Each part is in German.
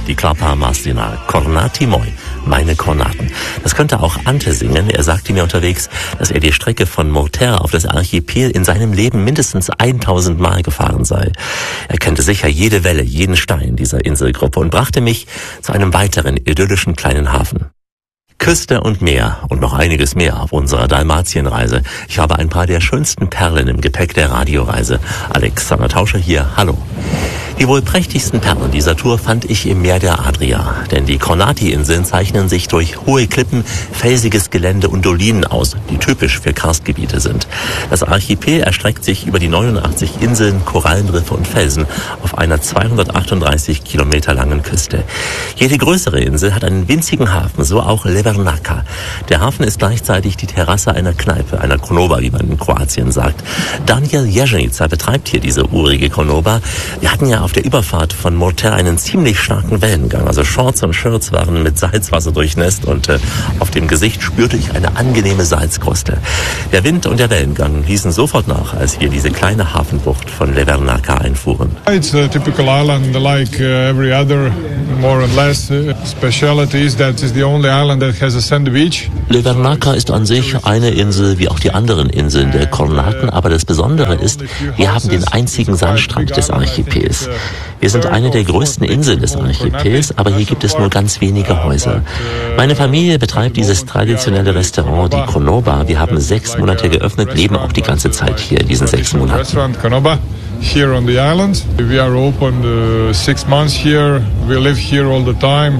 die Klapa Mastina, Kornati Moi, meine Kornaten. Das könnte auch Ante singen. Er sagte mir unterwegs, dass er die Strecke von Murter auf das Archipel in seinem Leben mindestens 1000 Mal gefahren sei. Er kannte sicher jede Welle, jeden Stein dieser Inselgruppe und brachte mich zu einem weiteren idyllischen kleinen Hafen. Küste und Meer und noch einiges mehr auf unserer Dalmatienreise. Ich habe ein paar der schönsten Perlen im Gepäck der Radioreise. Alexander Tauscher hier, hallo. Die wohl prächtigsten Perlen dieser Tour fand ich im Meer der Adria. Denn die Kornati-Inseln zeichnen sich durch hohe Klippen, felsiges Gelände und Dolinen aus, die typisch für Karstgebiete sind. Das Archipel erstreckt sich über die 89 Inseln, Korallenriffe und Felsen auf einer 238 Kilometer langen Küste. Jede größere Insel hat einen winzigen Hafen, so auch Levernaca. Der Hafen ist gleichzeitig die Terrasse einer Kneipe, einer Konoba, wie man in Kroatien sagt. Daniel Ježenica betreibt hier diese urige Konoba. Wir hatten ja auf der Überfahrt von Murter einen ziemlich starken Wellengang. Also Shorts und Shirts waren mit Salzwasser durchnässt und auf dem Gesicht spürte ich eine angenehme Salzkruste. Der Wind und der Wellengang ließen sofort nach, als wir diese kleine Hafenbucht von Levernaca einfuhren. It's a typical island like every other, more or less. Speciality is that it's the only island that has a sandy beach. Levernaca ist an sich eine Insel wie auch die anderen Inseln der Kornaten, aber das Besondere ist, wir haben den einzigen Sandstrand des Archipels. Wir sind eine der größten Inseln des Archipels, aber hier gibt es nur ganz wenige Häuser. Meine Familie betreibt dieses traditionelle Restaurant, die Konoba. Wir haben 6 Monate geöffnet, leben auch die ganze Zeit hier in diesen 6 Monaten. Here on the island. We are open 6 months here. We live here all the time.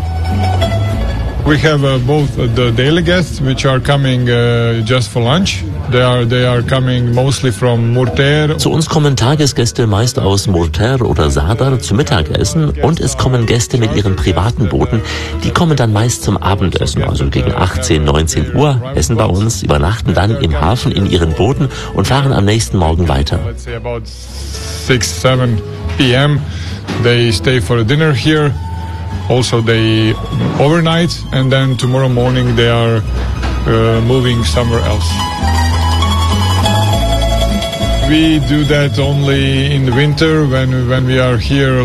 We have both the daily guests, which are coming just for lunch. They are coming mostly from Murter. Zu uns kommen Tagesgäste meist aus Murter oder Zadar zum Mittagessen und es kommen Gäste mit ihren privaten Booten. Die kommen dann meist zum Abendessen, also gegen 18, 19 Uhr, essen bei uns, übernachten dann im Hafen in ihren Booten und fahren am nächsten Morgen weiter. 6, 7 p.m. They stay for a dinner here. Also they overnight and then tomorrow morning they are moving somewhere else. We do that only in the winter when we are here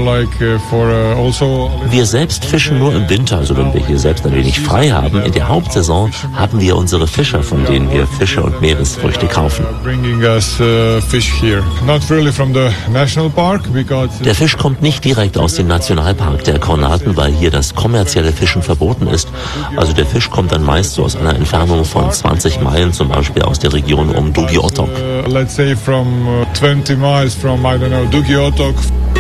Wir selbst fischen nur im Winter, also wenn wir hier selbst ein wenig frei haben. In der Hauptsaison haben wir unsere Fischer, von denen wir Fische und Meeresfrüchte kaufen. Der Fisch kommt nicht direkt aus dem Nationalpark der Kornaten, weil hier das kommerzielle Fischen verboten ist. Also der Fisch kommt dann meist so aus einer Entfernung von 20 Meilen, zum Beispiel aus der Region um Dugi Otok. Let's say from 20 miles from, I don't know, Dugi Otok.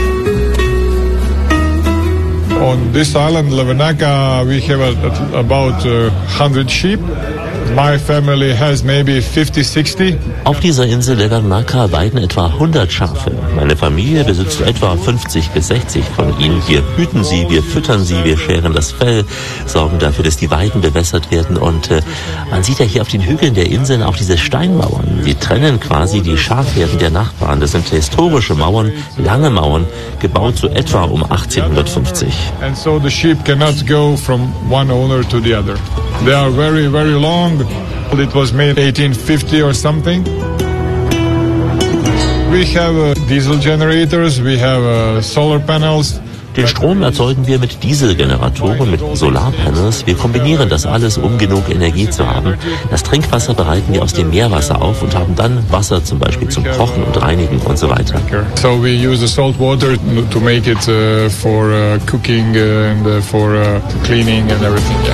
On this island, Levernaca, we have about 100 sheep. My family has maybe 50, 60. Auf dieser Insel Levernaca weiden etwa 100 Schafe. Meine Familie besitzt etwa 50 bis 60 von ihnen. Wir hüten sie, wir füttern sie, wir scheren das Fell, sorgen dafür, dass die Weiden bewässert werden. Und man sieht ja hier auf den Hügeln der Inseln auch diese Steinmauern. Die trennen quasi die Schafherden der Nachbarn. Das sind historische Mauern, lange Mauern, gebaut so etwa um 1850. And so the sheep cannot go from one owner to the other. They are very, very long. It was made 1850 or something. We have diesel generators, we have solar panels. Den Strom erzeugen wir mit Dieselgeneratoren, mit Solarpanels. Wir kombinieren das alles, um genug Energie zu haben. Das Trinkwasser bereiten wir aus dem Meerwasser auf und haben dann Wasser zum Beispiel zum Kochen und Reinigen und so weiter. So we use the salt water to make it for cooking and for cleaning and everything. Yeah.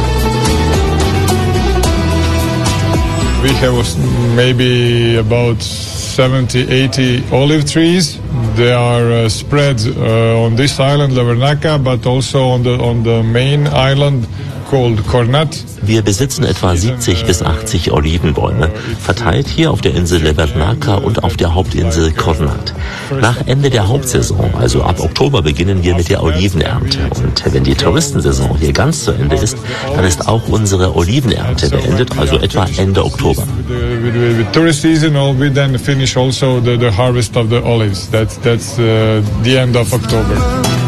We have maybe about 70, 80 olive trees. They are spread on this island, Levernaca, but also on the main island called Kornat. Wir besitzen etwa 70 bis 80 Olivenbäume, verteilt hier auf der Insel Levernaca und auf der Hauptinsel Kornat. Nach Ende der Hauptsaison, also ab Oktober, beginnen wir mit der Olivenernte. Und wenn die Touristensaison hier ganz zu Ende ist, dann ist auch unsere Olivenernte beendet, also etwa Ende Oktober. With tourist season, we then finish also the harvest of the olives. That's the end of October.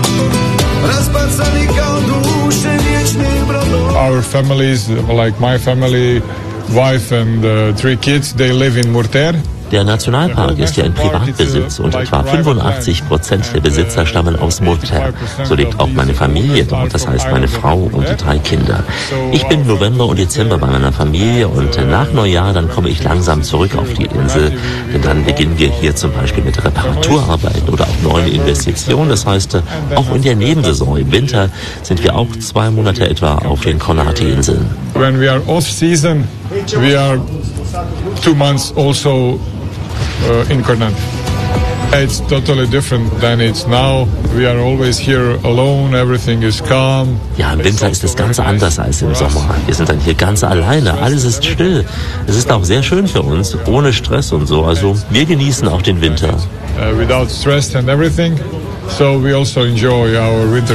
Our families, like my family, wife and 3 kids, they live in Murter. Der Nationalpark ist ja in Privatbesitz und etwa 85% der Besitzer stammen aus Montherre. So lebt auch meine Familie dort, das heißt meine Frau und die 3 Kinder. Ich bin im November und Dezember bei meiner Familie und nach Neujahr dann komme ich langsam zurück auf die Insel, denn dann beginnen wir hier zum Beispiel mit Reparaturarbeiten oder auch neuen Investitionen. Das heißt, auch in der Nebensaison im Winter sind wir auch 2 Monate etwa auf den Kornati-Inseln. When we are off season, we are 2 months also in Kornati. It's totally different than it's now. We are always here alone, everything is calm. Ja, im Winter ist es ganz anders als im Sommer. Wir sind dann hier ganz alleine, alles ist still. Es ist auch sehr schön für uns, ohne Stress und so. Also wir genießen auch den Winter. Without stress and everything. So we also enjoy our winter